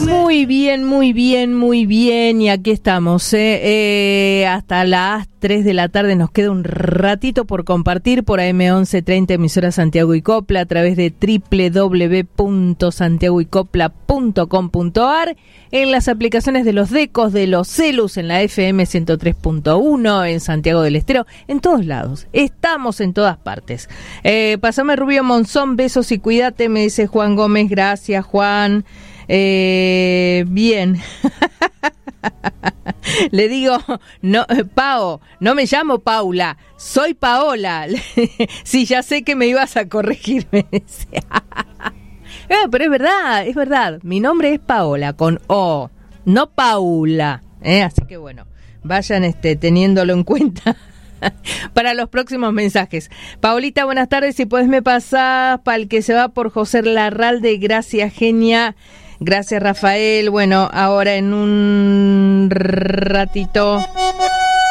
Muy bien, muy bien, muy bien. Y aquí estamos, hasta las 3 de la tarde. Nos queda un ratito por compartir por AM1130, emisora Santiago y Copla, a través de www.santiagoycopla.com.ar, en las aplicaciones de los decos, de los celus, en la FM 103.1, en Santiago del Estero, en todos lados. Estamos en todas partes. Pasame Rubio Monzón, besos y cuídate, me dice Juan Gómez. Gracias, Juan. Bien. Le digo, no, Pao, no me llamo Paula, soy Paola. Sí, ya sé que me ibas a corregir, me decía. Pero es verdad, mi nombre es Paola, con O, no Paula, así que bueno, vayan teniéndolo en cuenta para los próximos mensajes. Paolita, buenas tardes, si podés me pasás para el que se va por José Larralde. Gracias, genia. Gracias, Rafael. Bueno, ahora en un ratito